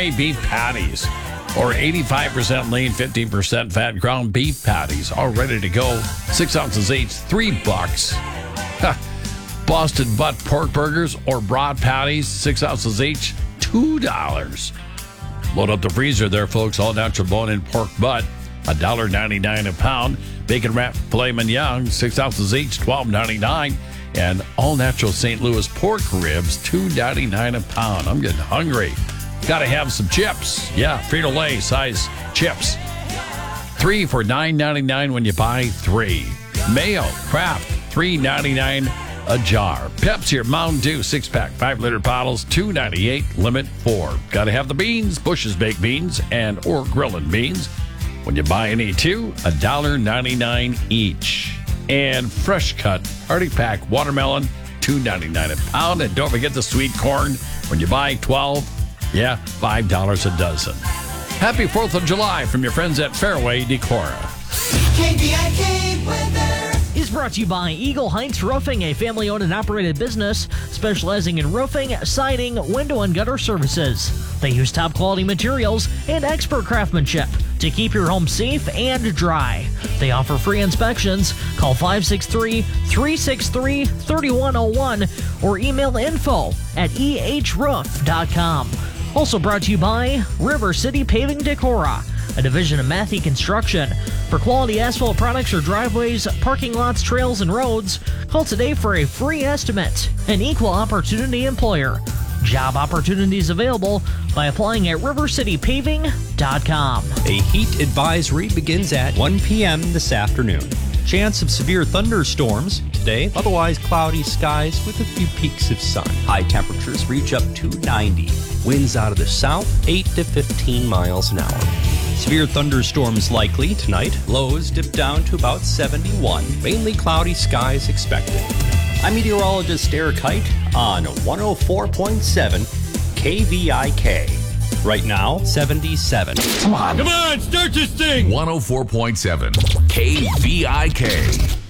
Frito-Lay beef patties. Or 85% lean, 15% fat ground beef patties. All ready to go. 6 ounces each, $3. Boston butt pork burgers or broad patties, 6 ounces each, $2. Load up the freezer there, folks. All natural bone-in pork butt, $1.99 a pound. Bacon wrapped filet mignon, 6 ounces each, $12.99. And all natural St. Louis pork ribs, $2.99 a pound. I'm getting hungry. Got to have some chips. Yeah, Frito-Lay size chips. 3 for $9.99 when you buy 3. Mayo, Kraft, $3.99 a jar. Pepsi or Mountain Dew 6-pack 5-liter bottles, $2.98, limit 4. Got to have the beans, Bush's baked beans and or grilling beans. When you buy any 2, $1.99 each. And fresh cut Arctic Pack watermelon, $2.99 a pound. And don't forget the sweet corn. When you buy 12, yeah, $5 a dozen. Happy 4th of July from your friends at Fairway Decorah. KVIK weather is brought to you by Eagle Heights Roofing, a family-owned and operated business specializing in roofing, siding, window, and gutter services. They use top-quality materials and expert craftsmanship to keep your home safe and dry. They offer free inspections. Call 563-363-3101 or email info@ehroof.com. Also brought to you by River City Paving Decorah, a division of Matthey Construction. For quality asphalt products or driveways, parking lots, trails, and roads, call today for a free estimate. An equal opportunity employer. Job opportunities available by applying at rivercitypaving.com. A heat advisory begins at 1 p.m. this afternoon. Chance of severe thunderstorms today, otherwise cloudy skies with a few peaks of sun. High temperatures reach up to 90. Winds out of the south, 8 to 15 miles an hour. Severe thunderstorms likely tonight. Lows dip down to about 71. Mainly cloudy skies expected. I'm meteorologist Eric Height on 104.7 KVIK. Right now, 77. Come on, start this thing. 104.7 KVIK.